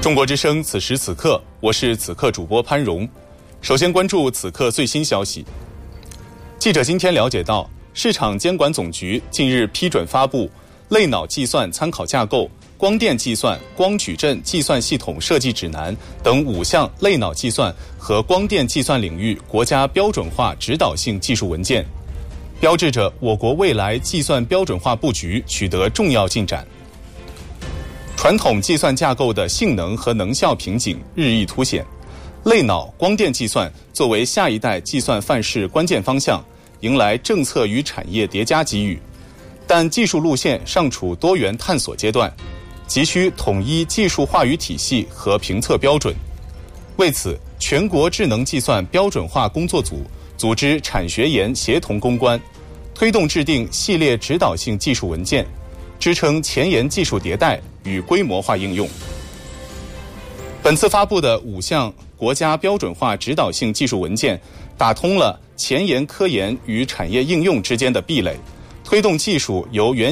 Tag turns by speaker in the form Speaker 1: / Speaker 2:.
Speaker 1: 中国之声，此时此刻，我是此刻主播潘荣。首先关注此刻最新消息。记者今天了解到，市场监管总局近日批准发布类脑计算参考架构、光电计算、光矩阵计算系统设计指南等5项类脑计算和光电计算领域国家标准化指导性技术文件，标志着我国未来计算标准化布局取得重要进展。传统计算架构的性能和能效瓶颈日益凸显，类脑光电计算作为下一代计算范式关键方向，迎来政策与产业叠加机遇，但技术路线尚处多元探索阶段，急需统一技术话语体系和评测标准。为此，全国智能计算标准化工作组组织产学研协同攻关，推动制定系列指导性技术文件，支撑前沿技术迭代与规模化应用。本次发布的5项国家标准化指导性技术文件，打通了前沿科研与产业应用之间的壁垒，推动技术由原